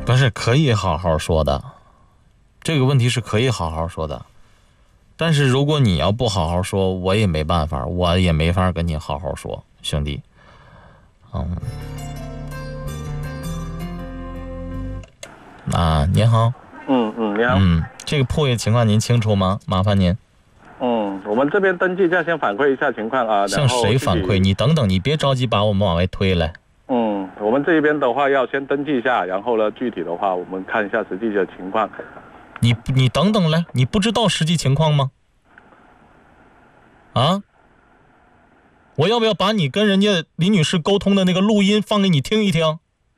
不是可以好好说的，这个问题是可以好好说的。但是如果你要不好好说，我也没办法，我也没法跟你好好说，兄弟。您好。 你好。 这个破业情况您清楚吗？麻烦您。 我们这边登记一下，先反馈一下情况啊。 向谁反馈？你等等，你别着急把我们往外推来。 我们这边的话要先登记一下，然后呢，具体的话我们看一下实际的情况。 你等等来，你不知道实际情况吗？我要不要把你跟人家李女士沟通的那个录音放给你听一听？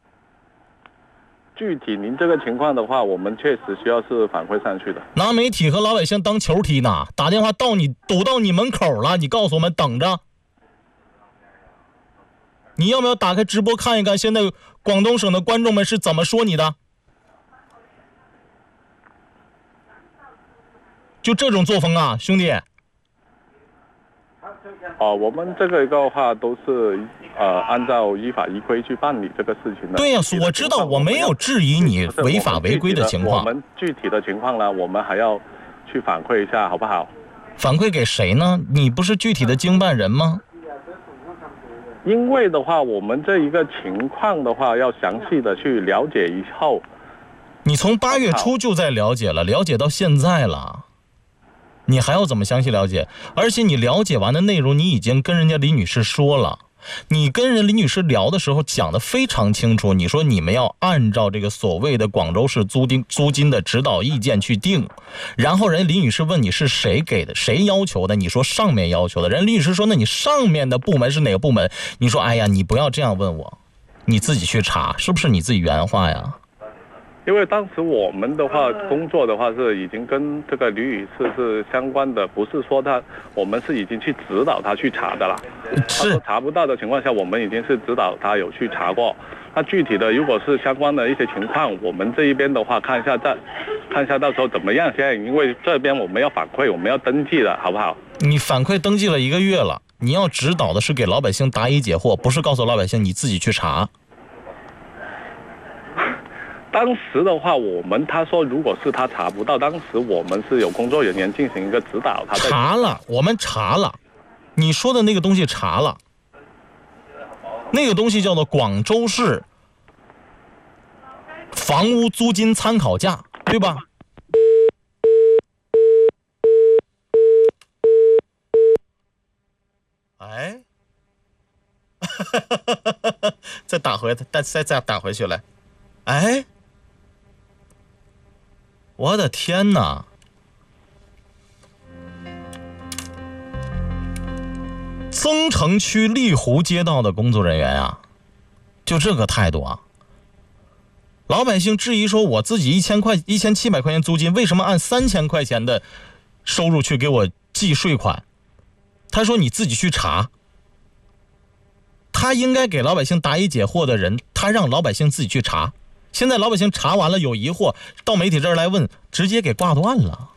具体您这个情况的话，我们确实需要是反馈上去的。 拿媒体和老百姓当球踢呢，打电话堵到你门口了，你告诉我们等着。你要不要打开直播看一看，现在广东省的观众们是怎么说你的？就这种作风啊，兄弟。 我们这个的话都是按照依法依规去办理这个事情的。 对呀，我知道，我没有质疑你违法违规的情况。 我们具体的情况呢，我们还要去反馈一下，好不好？ 反馈给谁呢？你不是具体的经办人吗？ 因为的话，我们这一个情况的话，要详细的去了解以后。 你从8月初就在了解了，了解到现在了。你还要怎么详细了解？而且你了解完的内容，你已经跟人家李女士说了。你跟人李女士聊的时候讲得非常清楚，你说你们要按照这个所谓的广州市租金的指导意见去定，然后人李女士问你是谁给的，谁要求的，你说上面要求的，人李女士说那你上面的部门是哪个部门？你说哎呀，你不要这样问我，你自己去查，是不是你自己原话呀？ 因为当时我们的话工作的话是已经跟这个李女士是相关的，不是说我们是已经去指导她去查的了。 是她查不到的情况下，我们已经是指导她有去查过。那具体的如果是相关的一些情况，我们这一边的话看一下到时候怎么样先，因为这边我们要反馈，我们要登记的，好不好？ 你反馈登记了1个月了，你要指导的是给老百姓答疑解惑，不是告诉老百姓你自己去查。 当时的话，他说如果是他查不到，当时我们是有工作人员进行一个指导，他查了，我们查了，你说的那个东西查了，那个东西叫做广州市房屋租金参考价，对吧？哎，再打回去来，哎。我的天哪！增城区丽湖街道的工作人员啊，就这个态度啊！老百姓质疑说，我自己1700块钱租金，为什么按3000块钱的收入去给我计税款？他说你自己去查。他应该给老百姓答疑解惑的人，他让老百姓自己去查。现在老百姓查完了有疑惑，到媒体这儿来问，直接给挂断了。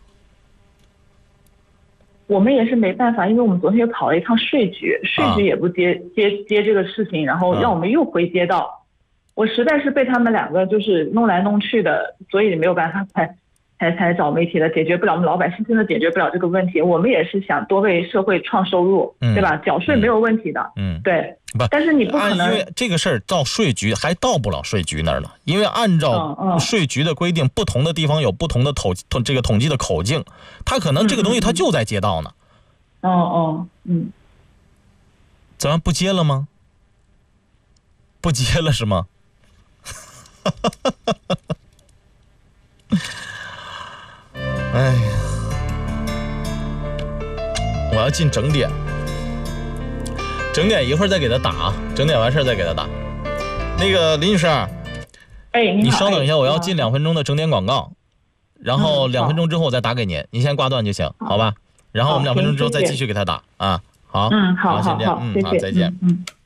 我们也是没办法，因为我们昨天又跑了一趟税局，税局也不接这个事情，然后让我们又回街道。我实在是被他们2个就是弄来弄去的，所以没有办法才找媒体的，解决不了，我们老百姓真的解决不了这个问题。我们也是想多为社会创收入，对吧？缴税没有问题的，对。但是你不可能， 因为这个事儿到税局还到不了税局那儿了，因为按照税局的规定，不同的地方有不同的这个统计的口径，他可能这个东西他就在街道呢。咱们不接了吗？不接了是吗？哎呀，我要进整点一会儿再给他打，整点完事儿再给他打。那个林女士，你稍等一下，我要进2分钟的整点广告，然后2分钟之后我再打给您，您先挂断就行，好吧？然后我们2分钟之后再继续给他打啊。好， 好， 先这样，好，再见。